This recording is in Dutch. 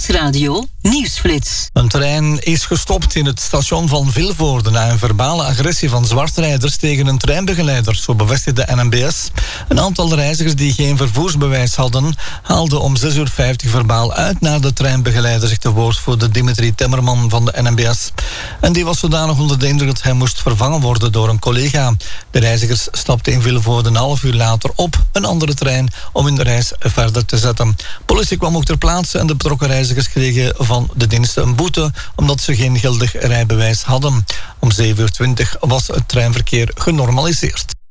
Nieuwsradio Nieuwsflits. Een trein is gestopt in het station van Vilvoorde na een verbale agressie van zwartrijders tegen een treinbegeleider, zo bevestigde de NMBS. Een aantal reizigers die geen vervoersbewijs hadden, haalden om 6:50 verbaal uit naar de treinbegeleider, zegt de woordvoerder Dimitri Temmerman van de NMBS. En die was zodanig onder de indruk dat hij moest vervangen worden door een collega. De reizigers stapten in Vilvoorde een half uur later op een andere trein om hun reis verder te zetten. Politie kwam ook ter plaatse en de betrokken reizigers kregen van de diensten een boete omdat ze geen geldig rijbewijs hadden. Om 7:20 was het treinverkeer genormaliseerd.